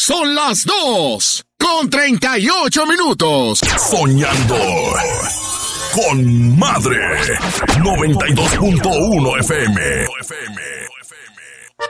Son las 2:38. Soñando con Madre. 92.1 FM.